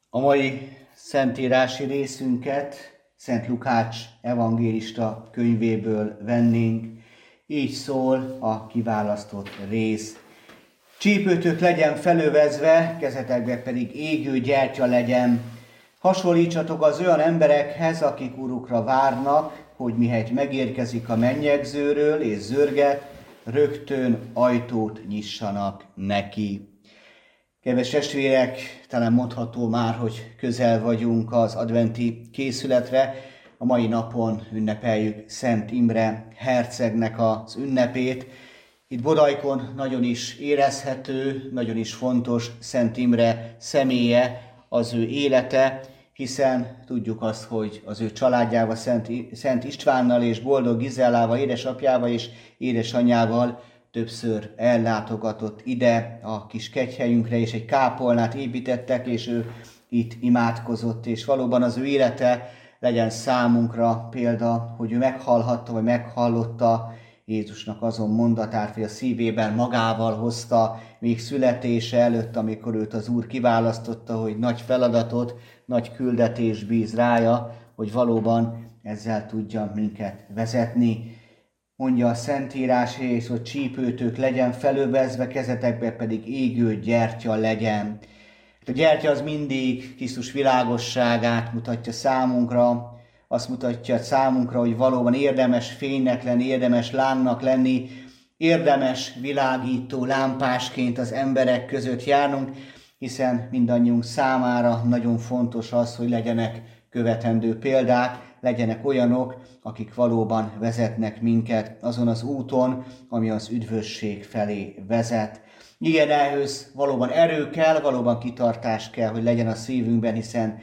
A mai szentírási részünket Szent Lukács evangélista könyvéből vennénk. Így szól a kiválasztott rész. Csípőtök legyen felövezve, kezetekbe pedig égő gyertya legyen. Hasonlítsatok az olyan emberekhez, akik urukra várnak, hogy mihelyt megérkezik a mennyegzőről és zörget, rögtön ajtót nyissanak neki. Kedves testvérek, talán mondható már, hogy közel vagyunk az adventi készületre. A mai napon ünnepeljük Szent Imre hercegnek az ünnepét. Itt Bodajkon nagyon is érezhető, nagyon is fontos Szent Imre személye, az ő élete, hiszen tudjuk azt, hogy az ő családjával, Szent Istvánnal és Boldog Gizellával, édesapjával és édesanyjával többször ellátogatott ide a kis kegyhelyünkre, és egy kápolnát építettek, és ő itt imádkozott, és valóban az ő élete legyen számunkra példa, hogy ő meghallhatta, vagy meghallotta Jézusnak azon mondatát, hogy a szívében magával hozta még születése előtt, amikor őt az Úr kiválasztotta, hogy nagy feladatot, nagy küldetés bíz rája, hogy valóban ezzel tudja minket vezetni. Mondja a Szentírás, és hogy csípőtök legyen felövezve, kezetekbe pedig égő gyertya legyen. A gyertya az mindig Krisztus világosságát mutatja számunkra, azt mutatja számunkra, hogy valóban érdemes fénynek lenni, érdemes lámnak lenni, érdemes világító lámpásként az emberek között járnunk, hiszen mindannyiunk számára nagyon fontos az, hogy legyenek követendő példák, legyenek olyanok, akik valóban vezetnek minket azon az úton, ami az üdvösség felé vezet. Igen, ehhez valóban erő kell, valóban kitartás kell, hogy legyen a szívünkben, hiszen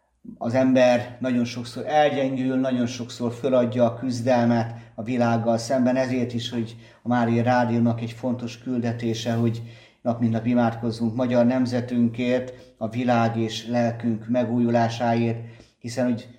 az ember nagyon sokszor elgyengül, nagyon sokszor feladja a küzdelmet a világgal szemben, ezért is, hogy a Mária Rádiónak egy fontos küldetése, hogy nap mint nap imádkozzunk magyar nemzetünkért, a világ és lelkünk megújulásáért, hiszen hogy